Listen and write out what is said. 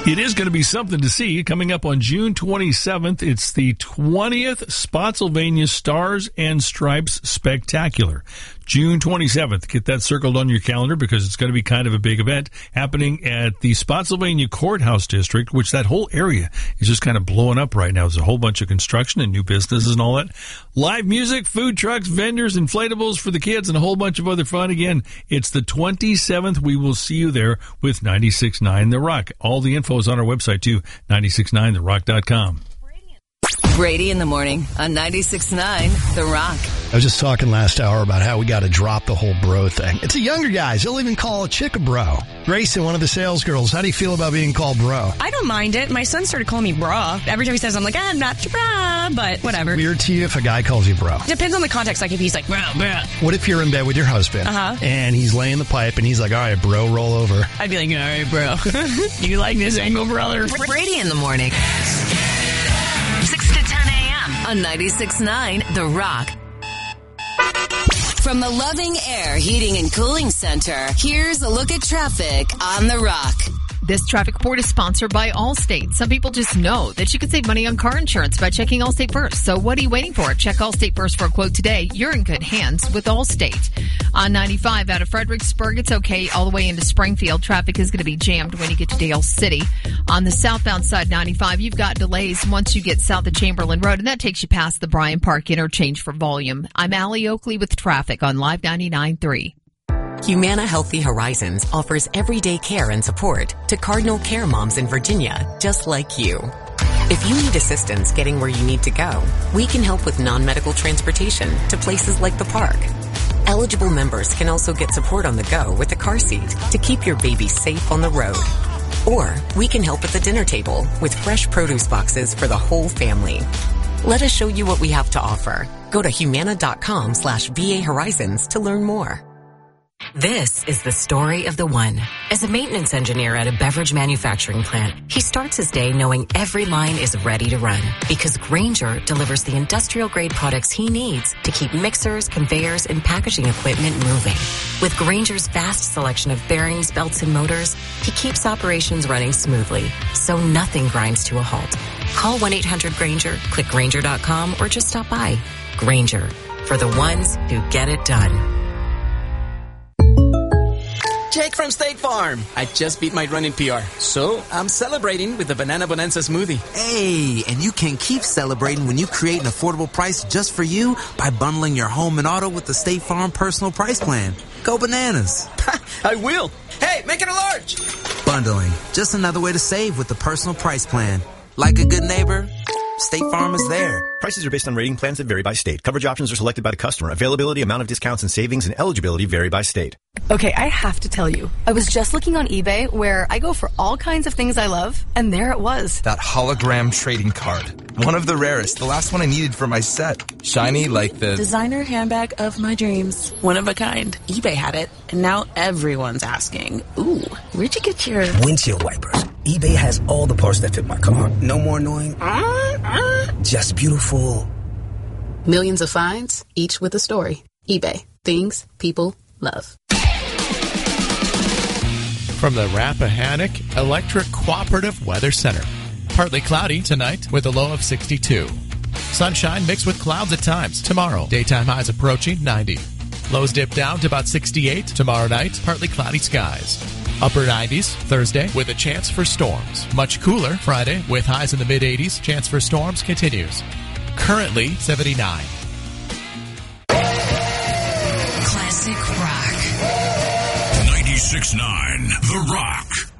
It is going to be something to see coming up on June 27th. It's the 20th Spotsylvania Stars and Stripes Spectacular. June 27th. Get that circled on your calendar because it's going to be kind of a big event happening at the Spotsylvania Courthouse District, which that whole area is just kind of blowing up right now. There's a whole bunch of construction and new businesses and all that. Live music, food trucks, vendors, inflatables for the kids, and a whole bunch of other fun. Again, it's the 27th. We will see you there with 96.9 The Rock. All the info is on our website, too, 969therock.com. Brady in the morning on 96.9 The Rock. I was just talking last hour about how we got to drop the whole bro thing. It's the younger guys. They'll even call a chick a bro. Grayson, one of the sales girls, how do you feel about being called bro? I don't mind it. My son started calling me bra. Every time he says, I'm like, I'm not your bra, but whatever. Weird to you if a guy calls you bro? Depends on the context. Like if he's like, bro. What if you're in bed with your husband and he's laying the pipe and he's like, all right, bro, roll over. I'd be like, all right, bro. You like this angle, brother? Brady in the morning. 6 to 10 a.m. on 96.9 The Rock. From the Loving Air Heating and Cooling Center, here's a look at traffic on The Rock. This traffic report is sponsored by Allstate. Some people just know that you can save money on car insurance by checking Allstate first. So what are you waiting for? Check Allstate first for a quote today. You're in good hands with Allstate. On 95 out of Fredericksburg, it's okay all the way into Springfield. Traffic is going to be jammed when you get to Dale City. On the southbound side 95, you've got delays once you get south of Chamberlain Road, and that takes you past the Bryan Park interchange for volume. I'm Allie Oakley with traffic on Live 99.3. Humana Healthy Horizons offers everyday care and support to Cardinal Care moms in Virginia, just like you. If you need assistance getting where you need to go, we can help with non-medical transportation to places like the park. Eligible members can also get support on the go with a car seat to keep your baby safe on the road. Or we can help at the dinner table with fresh produce boxes for the whole family. Let us show you what we have to offer. Go to humana.com/VA Horizons to learn more. This is the story of the one. As a maintenance engineer at a beverage manufacturing plant, he starts his day knowing every line is ready to run because Grainger delivers the industrial-grade products he needs to keep mixers, conveyors, and packaging equipment moving. With Grainger's vast selection of bearings, belts, and motors, he keeps operations running smoothly, so nothing grinds to a halt. Call 1-800-GRAINGER, click Grainger.com, or just stop by. Grainger, for the ones who get it done. Jake from State Farm. I just beat my running PR, so I'm celebrating with the Banana Bonanza smoothie. Hey, and you can keep celebrating when you create an affordable price just for you by bundling your home and auto with the State Farm Personal Price Plan. Go bananas. I will. Hey, make it a large. Bundling, just another way to save with the Personal Price Plan. Like a good neighbor, State Farm is there. Prices are based on rating plans that vary by state. Coverage options are selected by the customer. Availability, amount of discounts and savings, and eligibility vary by state. Okay, I have to tell you. I was just looking on eBay where I go for all kinds of things I love, and there it was. That hologram trading card. One of the rarest. The last one I needed for my set. Shiny like the designer handbag of my dreams. One of a kind. eBay had it, and now everyone's asking, ooh, where'd you get your windshield wipers? eBay has all the parts that fit my car. No more annoying. Just beautiful. Millions of finds, each with a story. eBay. Things people love. From the Rappahannock Electric Cooperative Weather Center. Partly cloudy tonight with a low of 62. Sunshine mixed with clouds at times. Tomorrow, daytime highs approaching 90. Lows dip down to about 68. Tomorrow night, partly cloudy skies. Upper 90s Thursday with a chance for storms. Much cooler Friday with highs in the mid-80s. Chance for storms continues. Currently 79. Classic Rock. 96.9 The Rock.